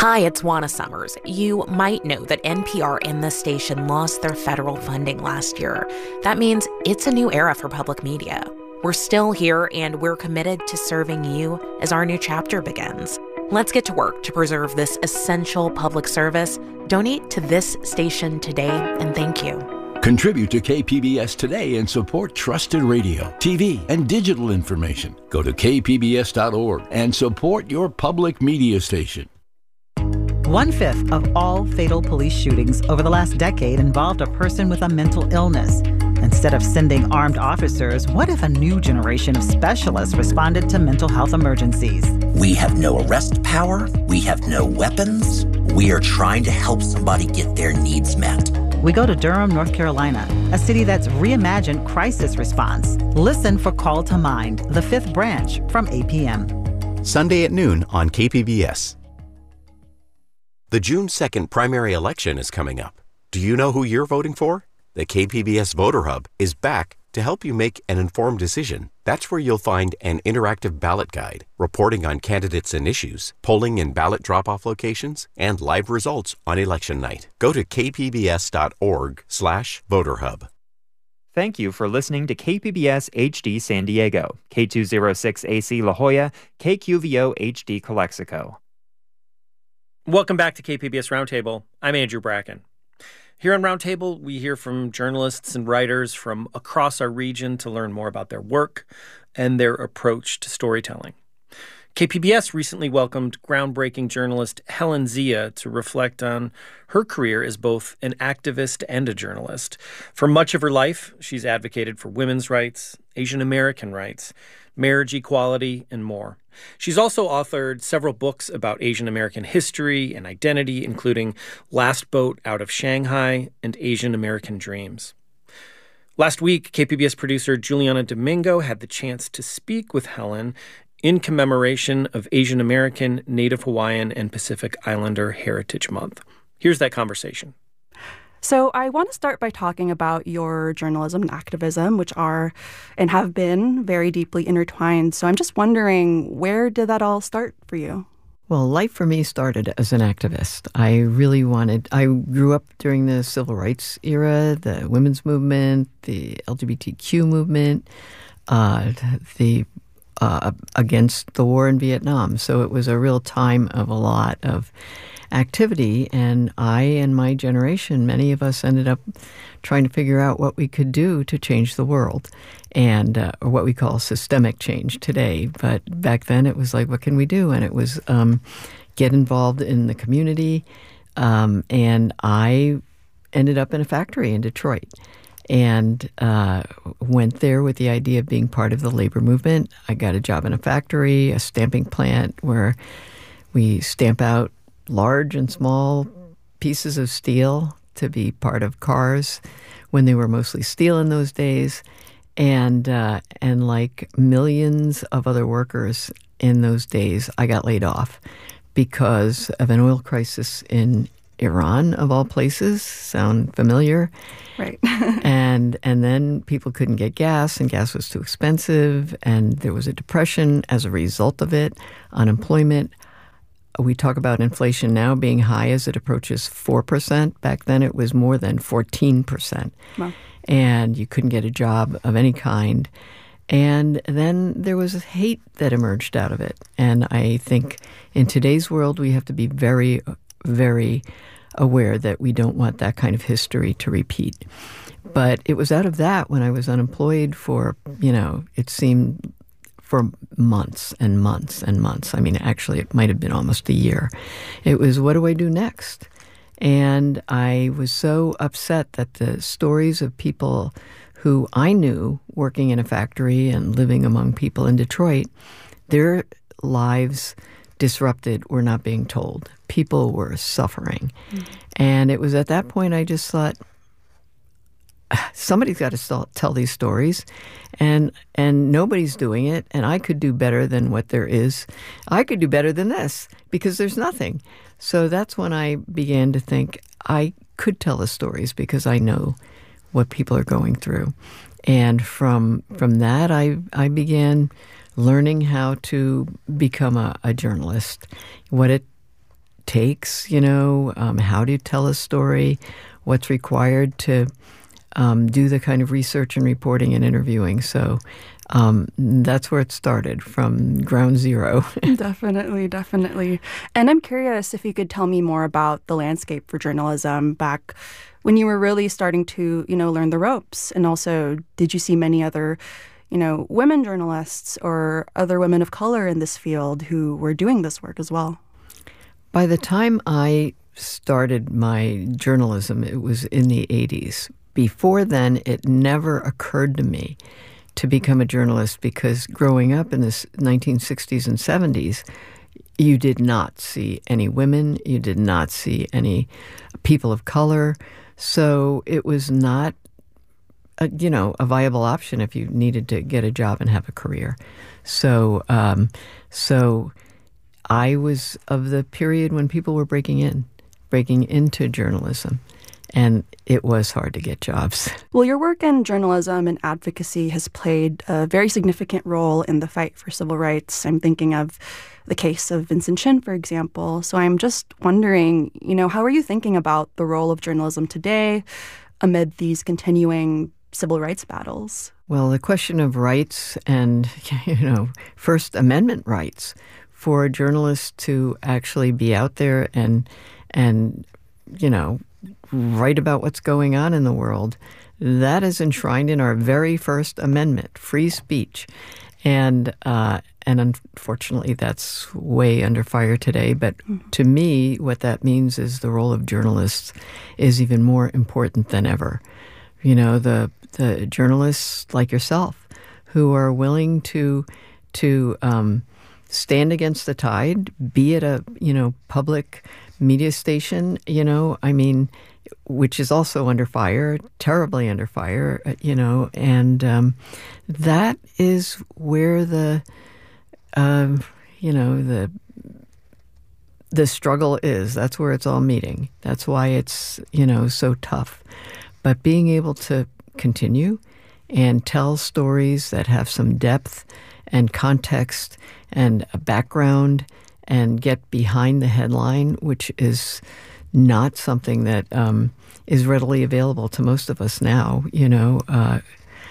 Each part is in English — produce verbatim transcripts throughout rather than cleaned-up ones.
Hi, it's Juana Summers. You might know that N P R and this station lost their federal funding last year. That means it's a new era for public media. We're still here, and we're committed to serving you as our new chapter begins. Let's get to work to preserve this essential public service. Donate to this station today, and thank you. Contribute to K P B S today and support trusted radio, T V, and digital information. Go to k p b s dot org and support your public media station. One-fifth of all fatal police shootings over the last decade involved a person with a mental illness. Instead of sending armed officers, what if a new generation of specialists responded to mental health emergencies? We have no arrest power. We have no weapons. We are trying to help somebody get their needs met. We go to Durham, North Carolina, a city that's reimagined crisis response. Listen for Call to Mind, the fifth branch from eight p.m. Sunday at noon on K P B S. The June second primary election is coming up. Do you know who you're voting for? The K P B S Voter Hub is back to help you make an informed decision. That's where you'll find an interactive ballot guide, reporting on candidates and issues, polling and ballot drop-off locations, and live results on election night. Go to k p b s dot org slash voter hub. Thank you for listening to K P B S H D San Diego, K two oh six A C La Jolla, K Q V O H D Calexico. Welcome back to K P B S Roundtable. I'm Andrew Bracken. Here on Roundtable, we hear from journalists and writers from across our region to learn more about their work and their approach to storytelling. K P B S recently welcomed groundbreaking journalist Helen Zia to reflect on her career as both an activist and a journalist. For much of her life, she's advocated for women's rights, Asian American rights, marriage equality, and more. She's also authored several books about Asian American history and identity, including Last Boat Out of Shanghai and Asian American Dreams. Last week, K P B S producer Juliana Domingo had the chance to speak with Helen in commemoration of Asian American, Native Hawaiian, and Pacific Islander Heritage Month. Here's that conversation. So I want to start by talking about your journalism and activism, which are and have been very deeply intertwined. So I'm just wondering, where did that all start for you? Well, life for me started as an activist. I really wanted, I grew up during the civil rights era, the women's movement, the L G B T Q movement, uh, the uh, against the war in Vietnam. So it was a real time of a lot of activity, and I and my generation, many of us ended up trying to figure out what we could do to change the world, and uh, or what we call systemic change today. But back then it was like, what can we do? And it was um, get involved in the community, um, and I ended up in a factory in Detroit and uh, went there with the idea of being part of the labor movement. I got a job in a factory, a stamping plant, where we stamp out large and small pieces of steel to be part of cars when they were mostly steel in those days. And uh, and like millions of other workers in those days, I got laid off because of an oil crisis in Iran, of all places. Sound familiar? Right. and and then people couldn't get gas, and gas was too expensive, and there was a depression as a result of it, unemployment. We talk about inflation now being high as it approaches four percent. Back then it was more than fourteen percent. Wow. And you couldn't get a job of any kind. And then there was hate that emerged out of it. And I think in today's world we have to be very, very aware that we don't want that kind of history to repeat. But it was out of that when I was unemployed for, you know, it seemed for months and months and months. I mean, actually, it might have been almost a year. It was, what do I do next? And I was so upset that the stories of people who I knew working in a factory and living among people in Detroit, their lives disrupted were not being told. People were suffering. Mm-hmm. And it was at that point I just thought, somebody's got to tell these stories, and and nobody's doing it, and I could do better than what there is. I could do better than this because there's nothing. So that's when I began to think I could tell the stories because I know what people are going through. And from from that, I I began learning how to become a, a journalist, what it takes, you know, um, how to tell a story, what's required to um, do the kind of research and reporting and interviewing. So um, that's where it started, from ground zero. Definitely, definitely. And I'm curious if you could tell me more about the landscape for journalism back when you were really starting to, you know, learn the ropes. And also, did you see many other, you know, women journalists or other women of color in this field who were doing this work as well? By the time I started my journalism, it was in the eighties. Before then, it never occurred to me to become a journalist, because growing up in the nineteen sixties and seventies, you did not see any women, you did not see any people of color. So it was not, a, you know, a viable option if you needed to get a job and have a career. So, um, so I was of the period when people were breaking in, breaking into journalism. And it was hard to get jobs. Well, your work in journalism and advocacy has played a very significant role in the fight for civil rights. I'm thinking of the case of Vincent Chin, for example. So I'm just wondering, you know, how are you thinking about the role of journalism today amid these continuing civil rights battles? Well, the question of rights and, you know, First Amendment rights for journalists to actually be out there and, and you know, write about what's going on in the world, that is enshrined in our very First Amendment, free speech. And uh, and unfortunately, that's way under fire today. But to me, what that means is the role of journalists is even more important than ever. You know, the the journalists like yourself who are willing to to um, stand against the tide, be it a, you know, public media station, you know, I mean, which is also under fire, terribly under fire, you know, and um, that is where the, um, you know, the the struggle is. That's where it's all meeting. That's why it's, you know, so tough. But being able to continue and tell stories that have some depth and context and a background and get behind the headline, which is not something that um, is readily available to most of us now, you know, uh,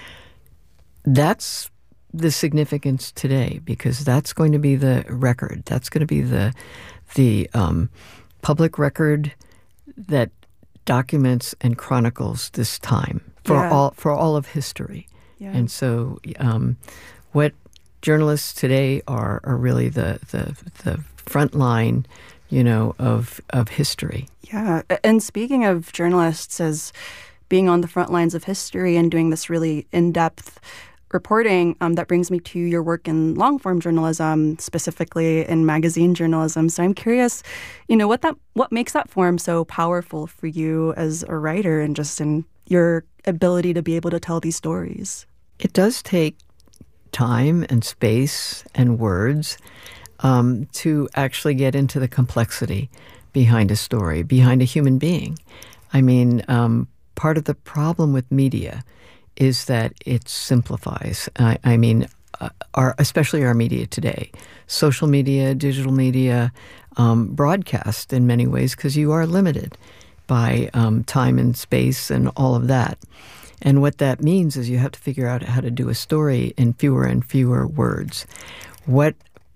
that's the significance today, because that's going to be the record. That's going to be the the um, public record that documents and chronicles this time for Yeah. all for all of history. Yeah. And so, um, what journalists today are are really the the the front line, you know, of of history. Yeah. And speaking of journalists as being on the front lines of history and doing this really in-depth reporting, um, that brings me to your work in long-form journalism, specifically in magazine journalism. So I'm curious, you know, what that what makes that form so powerful for you as a writer and just in your ability to be able to tell these stories? It does take time and space and words um, to actually get into the complexity behind a story, behind a human being. I mean, um, part of the problem with media is that it simplifies. I, I mean, uh, our, especially our media today, social media, digital media, um, broadcast in many ways, because you are limited by um, time and space and all of that. And what that means is you have to figure out how to do a story in fewer and fewer words. What,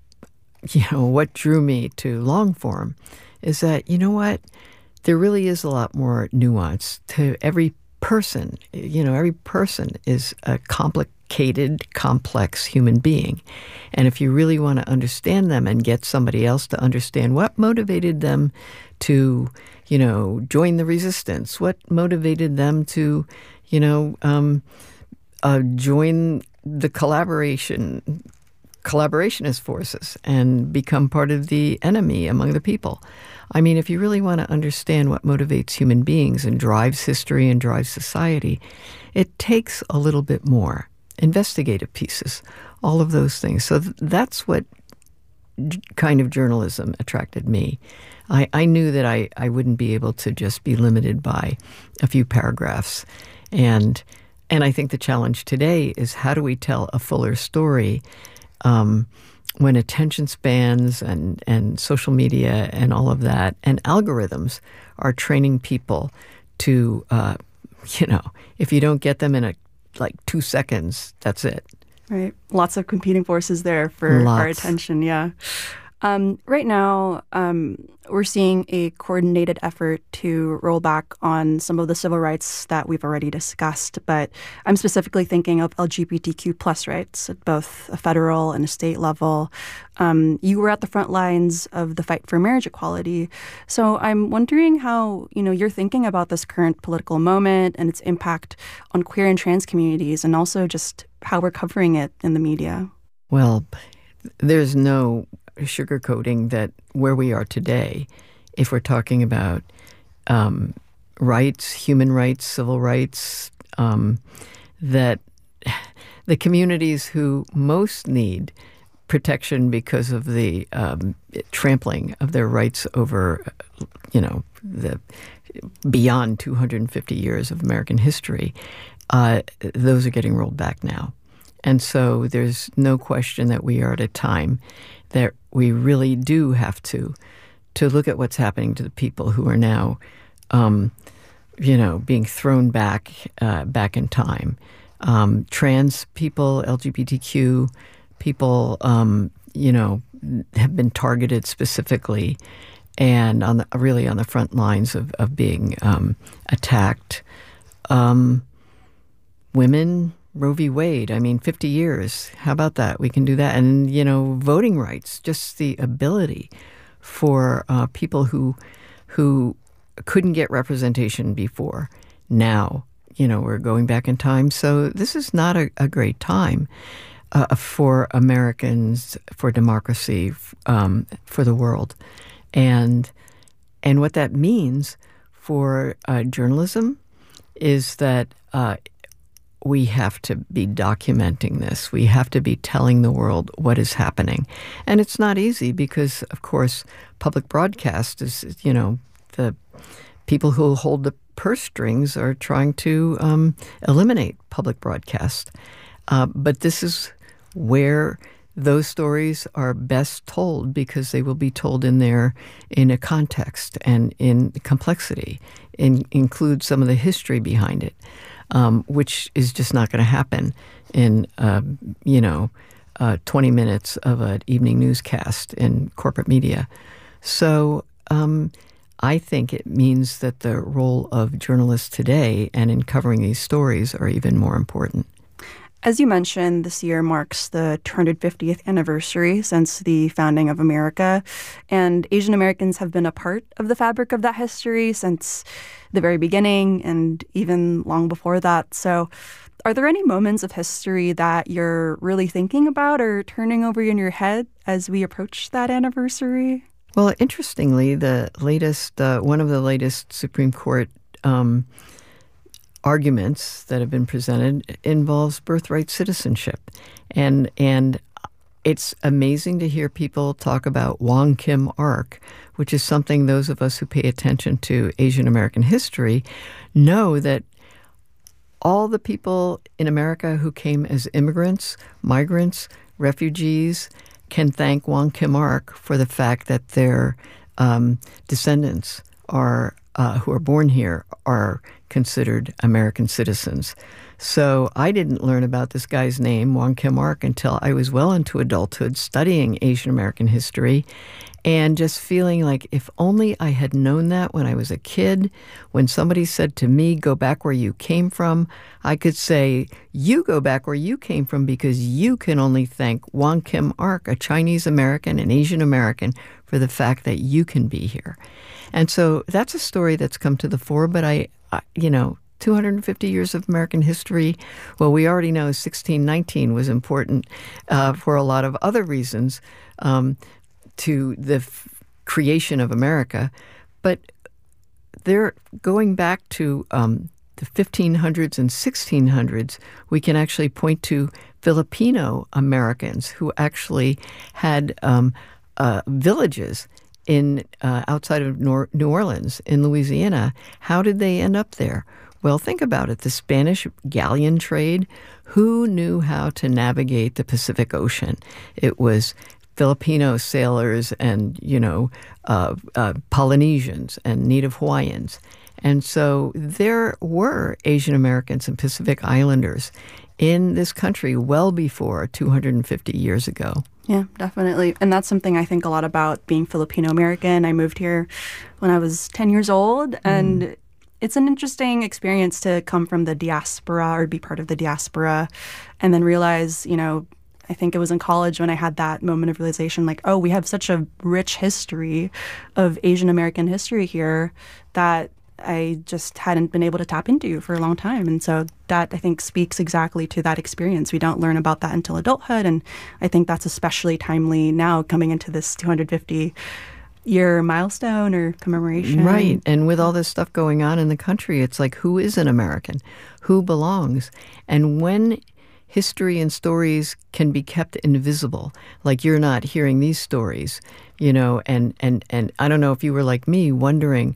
you know, what drew me to long form is that, you know what, there really is a lot more nuance to every person. You know, every person is a complicated, complex human being. And if you really want to understand them and get somebody else to understand what motivated them to, you know, join the resistance, what motivated them to, you know, um, uh, join the collaboration, collaborationist forces and become part of the enemy among the people. I mean, if you really want to understand what motivates human beings and drives history and drives society, it takes a little bit more. Investigative pieces, all of those things. So th- that's what j- kind of journalism attracted me. I, I knew that I, I wouldn't be able to just be limited by a few paragraphs. And and I think the challenge today is how do we tell a fuller story um, when attention spans and, and social media and all of that and algorithms are training people to, uh, you know, if you don't get them in a like two seconds, that's it. Right. Lots of competing forces there for Lots. our attention. Yeah. Um, right now, um, we're seeing a coordinated effort to roll back on some of the civil rights that we've already discussed, but I'm specifically thinking of L G B T Q plus rights at both a federal and a state level. Um, you were at the front lines of the fight for marriage equality, so I'm wondering how you know you're thinking about this current political moment and its impact on queer and trans communities, and also just how we're covering it in the media. Well, there's no sugarcoating that where we are today, if we're talking about um, rights, human rights, civil rights, um, that the communities who most need protection because of the um, trampling of their rights over, you know, the beyond two hundred fifty years of American history, uh, those are getting rolled back now. And so there's no question that we are at a time that we really do have to to look at what's happening to the people who are now, um, you know, being thrown back uh, back in time. Um, trans people, L G B T Q people, um, you know, have been targeted specifically and on the, really on the front lines of, of being um, attacked. Um, women, Roe v. Wade, I mean, fifty years. How about that? We can do that. And, you know, voting rights, just the ability for uh, people who who couldn't get representation before. Now, you know, we're going back in time. So this is not a, a great time uh, for Americans, for democracy, um, for the world. And, and what that means for uh, journalism is that uh, we have to be documenting this. We have to be telling the world what is happening. And it's not easy because, of course, public broadcast is, you know, the people who hold the purse strings are trying to um, eliminate public broadcast. Uh, but this is where those stories are best told because they will be told in their in a context and in complexity, and include some of the history behind it. Um, which is just not going to happen in, uh, you know, uh, twenty minutes of an evening newscast in corporate media. So um, I think it means that the role of journalists today and in covering these stories are even more important. As you mentioned, this year marks the two hundred fiftieth anniversary since the founding of America, and Asian Americans have been a part of the fabric of that history since the very beginning and even long before that. So are there any moments of history that you're really thinking about or turning over in your head as we approach that anniversary? Well, interestingly, the latest, uh, one of the latest Supreme Court um, arguments that have been presented involves birthright citizenship. And and it's amazing to hear people talk about Wong Kim Ark, which is something those of us who pay attention to Asian American history know that all the people in America who came as immigrants, migrants, refugees can thank Wong Kim Ark for the fact that their um, descendants are uh, who are born here are considered American citizens. So I didn't learn about this guy's name, Wong Kim Ark, until I was well into adulthood studying Asian American history and just feeling like if only I had known that when I was a kid, when somebody said to me, go back where you came from, I could say, you go back where you came from because you can only thank Wong Kim Ark, a Chinese American and Asian American, for the fact that you can be here. And so that's a story that's come to the fore, but I, I you know, two hundred fifty years of American history. Well, we already know sixteen nineteen was important uh, for a lot of other reasons um, to the f- creation of America. But they're going back to um, the fifteen hundreds and sixteen hundreds. We can actually point to Filipino Americans who actually had um, uh, villages in uh, outside of Nor- New Orleans in Louisiana. How did they end up there? Well, think about it. The Spanish galleon trade, who knew how to navigate the Pacific Ocean? It was Filipino sailors and, you know, uh, uh, Polynesians and Native Hawaiians. And so there were Asian Americans and Pacific Islanders in this country well before two hundred fifty years ago. Yeah, definitely. And that's something I think a lot about being Filipino American. I moved here when I was ten years old, and mm. it's an interesting experience to come from the diaspora or be part of the diaspora and then realize, you know, I think it was in college when I had that moment of realization, like, oh, we have such a rich history of Asian American history here that I just hadn't been able to tap into for a long time. And so that, I think, speaks exactly to that experience. We don't learn about that until adulthood. And I think that's especially timely now coming into this two hundred fifty year milestone or commemoration. Right. And with all this stuff going on in the country, it's like, who is an American? Who belongs? And when history and stories can be kept invisible, like you're not hearing these stories, you know, and, and, and I don't know if you were like me wondering,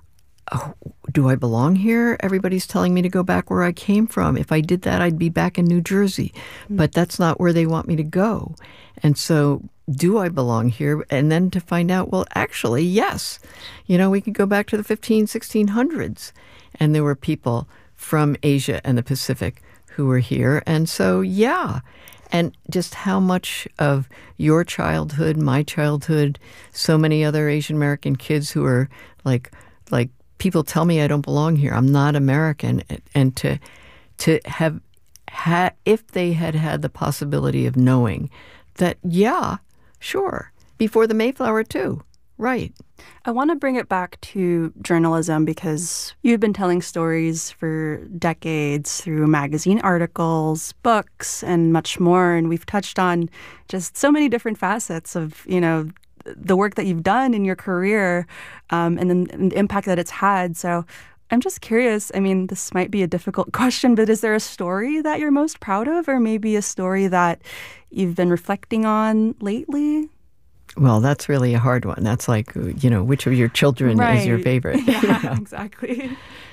oh, do I belong here? Everybody's telling me to go back where I came from. If I did that, I'd be back in New Jersey. Mm-hmm. But that's not where they want me to go. And so do I belong here? And then to find out, well, actually, yes. You know, we could go back to the fifteen, sixteen hundreds. And there were people from Asia and the Pacific who were here. And so, yeah. And just how much of your childhood, my childhood, so many other Asian American kids who are like, like, people tell me I don't belong here. I'm not American. And to to have had, if they had had the possibility of knowing that, yeah, sure, before the Mayflower too, right. I want to bring it back to journalism because you've been telling stories for decades through magazine articles, books, and much more. And we've touched on just so many different facets of, you know, the work that you've done in your career um, and then and the impact that it's had. So I'm just curious, I mean, this might be a difficult question, but is there a story that you're most proud of or maybe a story that you've been reflecting on lately? Well, that's really a hard one. That's like, you know, which of your children right. is your favorite? Yeah, you know? Exactly.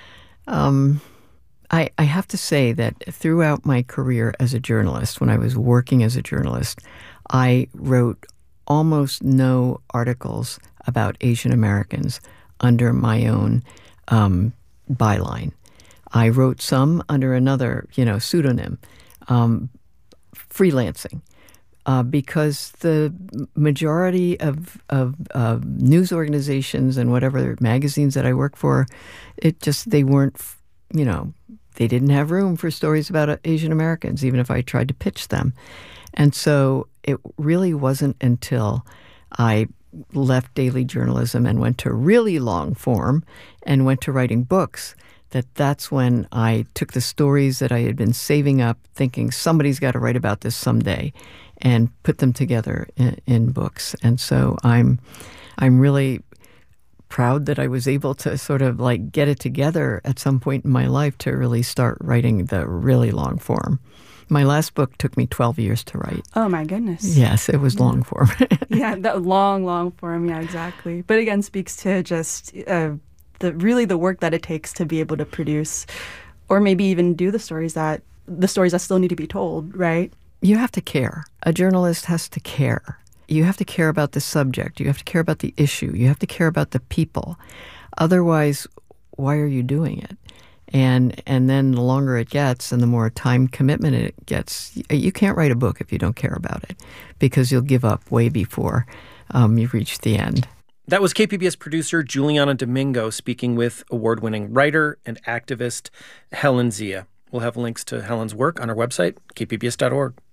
Um, I, I have to say that throughout my career as a journalist, when I was working as a journalist, I wrote almost no articles about Asian Americans under my own um, byline. I wrote some under another, you know, pseudonym, um, freelancing. Uh, because the majority of, of uh, news organizations and whatever magazines that I work for, it just, they weren't, you know, they didn't have room for stories about Asian Americans, even if I tried to pitch them. And so it really wasn't until I left daily journalism and went to really long form and went to writing books that that's when I took the stories that I had been saving up, thinking somebody's got to write about this someday, and put them together in, in books. And so I'm I'm really proud that I was able to sort of like get it together at some point in my life to really start writing the really long form. My last book took me twelve years to write. Oh, my goodness. Yes, it was yeah. long form. yeah, the long, long form. Yeah, exactly. But again, speaks to just uh, the really the work that it takes to be able to produce or maybe even do the stories that the stories that still need to be told, right? You have to care. A journalist has to care. You have to care about the subject. You have to care about the issue. You have to care about the people. Otherwise, why are you doing it? And and then the longer it gets and the more time commitment it gets, you can't write a book if you don't care about it because you'll give up way before um, you reach the end. That was K P B S producer Juliana Domingo speaking with award-winning writer and activist Helen Zia. We'll have links to Helen's work on our website, k p b s dot org.